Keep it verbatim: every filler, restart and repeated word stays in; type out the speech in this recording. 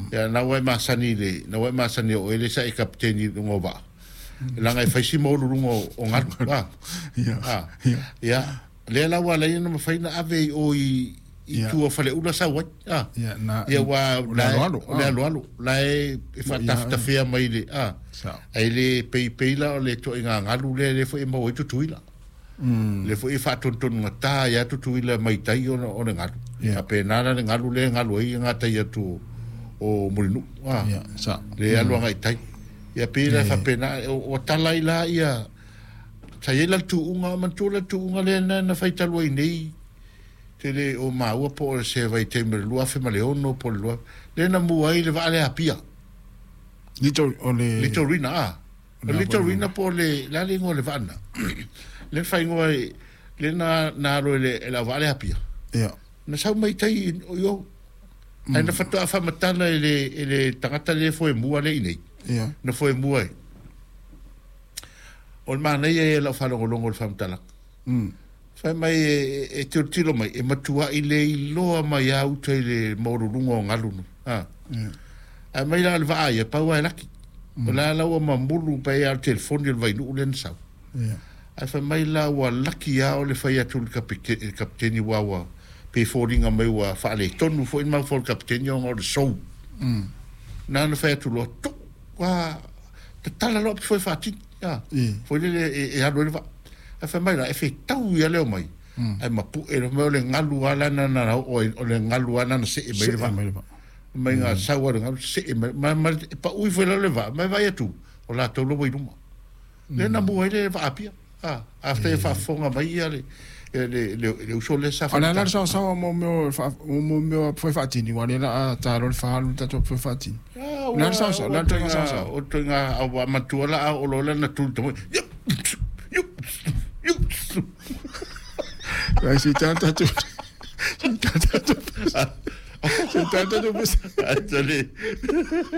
ya na wai masani le na wai masani o ele sa e kapteni ngo ba la ngai faisi mo lu ngo o ngat ba ya ya le la wala ina ma faina ave o i i tu o fale una sa wa ah ya na ya wa la la lo la e fa tafta fia mai le ah ai le pe pe la o le to inga ngalu le le fo e mo tu tuila le fo e fa ton ton ngata ya tu tuila mai tai o o ngalu a pe nana ngalu le ngalu i ngata ya tu o mulinu ah sa le alu ngai tai ya pe la fa pena o talai la ia sa ia la tu unga man tu la tu unga le na na fai talu nei te le o ma o po se vai te me lua fe male ono po lua le na mu ai le va le apia little o le little rina ah little rina po le la le ngo le vana le fai ngo le na na ro le la va le apia ya na sa mai tai yo ai na fato afa matana ele ele tangata le foi mua le nei ya na foi mua o ma nei e la fa lo longo fa matala mm fai mai e te tiro mai e matua i le loa mai au te le morurunga o ngalunu ah a mai la va ai pa wa laki o la la o mamulu pa ia telefoni le vai nu len sa ya a fai mai la wa laki ya o le fai atu le kapiteni kapiteni wa wa pe foringa mai wa fa le tonu fo in ma fo kapiteni o le so mm na na fai atu lo to wa te tala lo foi fati ya foi le e a lo va a fa mai la e fe tau ia leo mai ai ma pu e mo le ngalu ala na na o le ngalu ana na se e mai va mai nga sawa nga se e mai ma pa ui foi le va mai vai tu o la to lo voi duma le na mo ele va apia ah after fa fonga mai ia le le le uso le sa fa ana na sa sa mo mo mo mo foi fatini wa le la ta ro fa lu ta to foi fatini na sa sa na to sa sa o to nga a matuala o lo le na tu to Vai si tanta tu. Si tanta tu. Si tanta tu. Actually